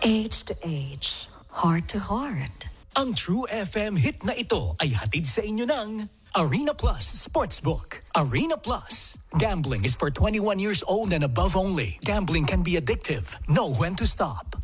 Age to age, heart to heart. Ang True FM hit na ito ay hatid sa inyo ng Arena Plus Sportsbook. Arena Plus. Gambling is for 21 years old and above only. Gambling can be addictive. Know when to stop.